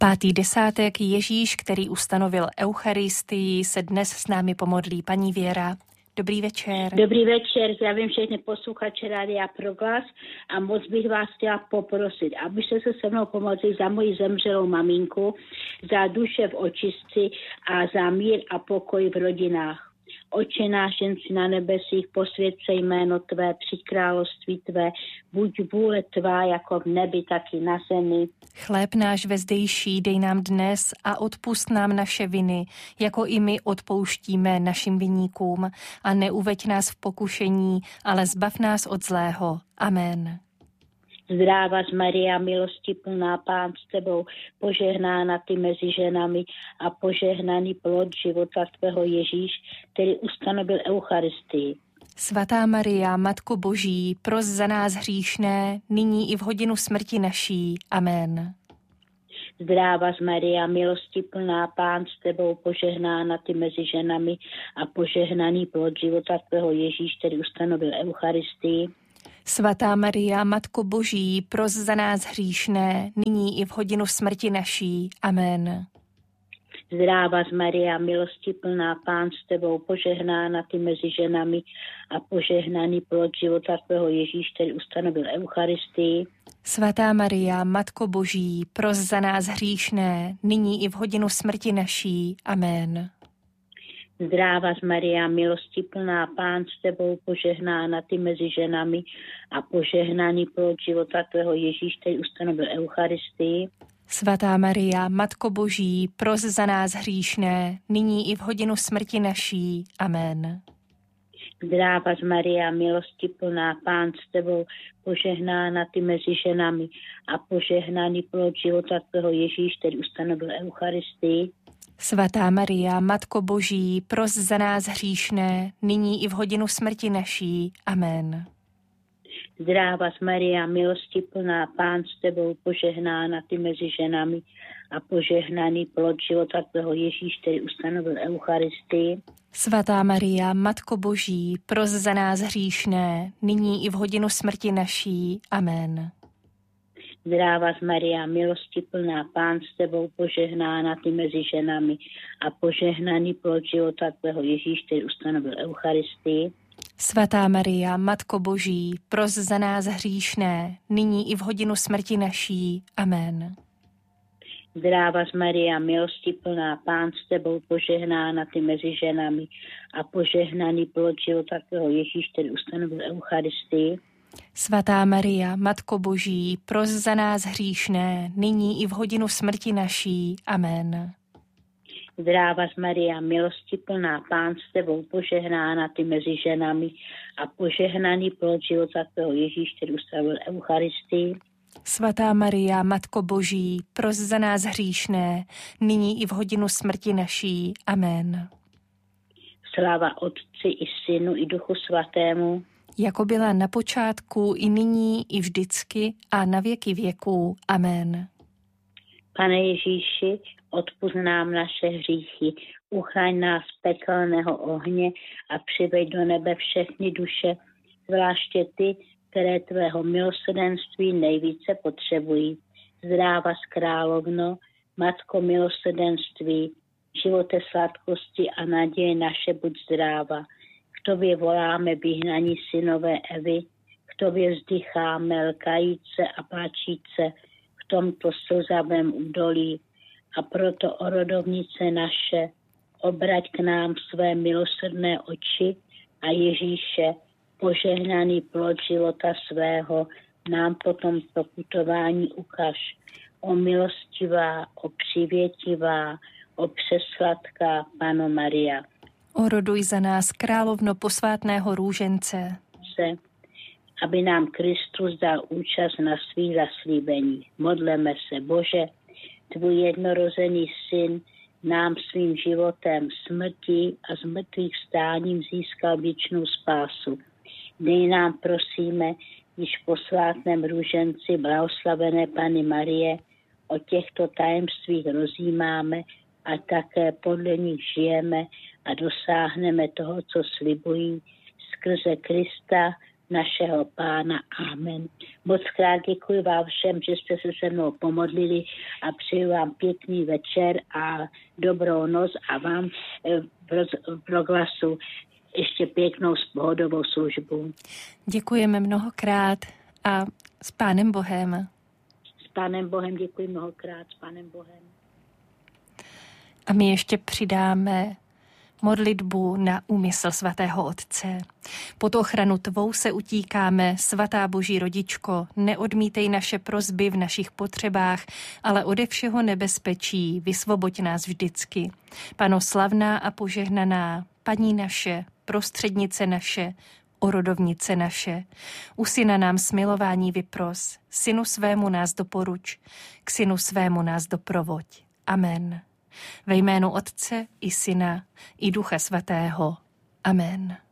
Pátý desátek Ježíš, který ustanovil Eucharistii, se dnes s námi pomodlí. Paní Věra, dobrý večer. Dobrý večer, zdravím všechny posluchače Rádia Proglas a moc bych vás chtěla poprosit, abyste se mnou pomodlili za moji zemřelou maminku, za duše v očistci a za mír a pokoj v rodinách. Otče náš, jen si na nebesích, posvěť se jméno tvé, přijď království tvé, buď vůle tvá jako v nebi, tak i na zemi. Chléb náš vezdejší dej nám dnes a odpusť nám naše viny, jako i my odpouštíme našim viníkům. A neuveď nás v pokušení, ale zbav nás od zlého. Amen. Zdráva z Maria, milosti plná, Pán s tebou, požehnána ty mezi ženami a požehnaný plod života tvého Ježíš, který ustanovil Eucharistii. Svatá Maria, Matko Boží, pros za nás hříšné, nyní i v hodinu smrti naší. Amen. Zdráva z Maria, milosti plná, Pán s tebou, požehnána ty mezi ženami a požehnaný plod života tvého Ježíš, který ustanovil Eucharistii. Svatá Maria, Matko Boží, pros za nás hříšné, nyní i v hodinu smrti naší. Amen. Zdráva z Maria, milosti plná, Pán s tebou, požehnána ty mezi ženami a požehnaný plod života tvého Ježíš, který ustanovil Eucharistii. Svatá Maria, Matko Boží, pros za nás hříšné, nyní i v hodinu smrti naší. Amen. Zdráva z Maria, milosti plná, Pán s tebou, požehnána ty mezi ženami a požehnaný plod života tvého Ježíš, který ustanovil Eucharistii. Svatá Maria, Matko Boží, pros za nás hříšné, nyní i v hodinu smrti naší. Amen. Zdráva z Maria, milosti plná, Pán s tebou, požehnána ty mezi ženami a požehnaný plod života tvého Ježíš, který ustanovil Eucharistii. Svatá Maria, Matko Boží, pros za nás hříšné, nyní i v hodinu smrti naší. Amen. Zdráva z Maria, milosti plná, Pán s tebou, požehnána ty mezi ženami a požehnaný plod života tvého Ježíš, který ustanovil Eucharistii. Svatá Maria, Matko Boží, pros za nás hříšné, nyní i v hodinu smrti naší. Amen. Zdráva z Maria, milosti plná, Pán s tebou, požehnána ty mezi ženami a požehnaný plod života tvého Ježíš, který ustanovil Eucharistii. Svatá Maria, Matko Boží, pros za nás hříšné, nyní i v hodinu smrti naší. Amen. Zdráva z Maria, milosti plná, Pán s tebou, požehnána ty mezi ženami a požehnaný plod života tvého Ježíš, který ustanovil Eucharistii. Svatá Maria, Matko Boží, pros za nás hříšné, nyní i v hodinu smrti naší. Amen. Zdráva z Maria, milosti plná, Pán s tebou, požehnána ty mezi ženami a požehnaný plod života tvého Ježíš, který ustanovil Eucharistii. Svatá Maria, Matko Boží, pros za nás hříšné, nyní i v hodinu smrti naší. Amen. Sláva Otci i Synu i Duchu Svatému, jako byla na počátku, i nyní, i vždycky a na věky věků. Amen. Pane Ježíši, odpusť nám naše hříchy, uchraň nás z pekelného ohně a přiveď do nebe všechny duše, zvláště ty, které tvého milosrdenství nejvíce potřebují. Zdráva z královno, Matko milosrdenství, živote sladkosti a naděje naše, buď zdráva. K tobě voláme vyhnaní synové Evy, k tobě vzdycháme lkajíce a pláčíce v tomto slzavém údolí. A proto, o rodovnice naše, obrať k nám své milosrdné oči a Ježíše, požehnaný plod života svého, nám po tomto putování ukaž. O milostivá, o přivětivá, o přesladká Panno Maria. Oroduj za nás, královno posvátného růžence. Aby nám Kristus dal účast na svých zaslíbení. Modleme se, Bože, tvůj jednorozený syn nám svým životem, smrtí a z mrtvých vstáním získal věčnou spásu. Dej nám, prosíme, již posvátném růženci blahoslavené Panny Marie, o těchto tajemstvích rozjímáme a také podle nich žijeme a dosáhneme toho, co slibují, skrze Krista, našeho Pána. Amen. Moc krát děkuji vám všem, že jste se se mnou pomodlili a přeju vám pěkný večer a dobrou noc a vám v Proglasu ještě pěknou pohodovou službu. Děkujeme mnohokrát a s Pánem Bohem. S Pánem Bohem, děkuji mnohokrát, s Pánem Bohem. A my ještě přidáme modlitbu na úmysl svatého Otce. Pod ochranu tvou se utíkáme, svatá Boží rodičko, neodmítej naše prosby v našich potřebách, ale ode všeho nebezpečí vysvoboď nás vždycky. Pano slavná a požehnaná, Paní naše, prostřednice naše, orodovnice naše, u Syna nám smilování vypros, Synu svému nás doporuč, k Synu svému nás doprovoď. Amen. Ve jménu Otce i Syna i Ducha Svatého. Amen.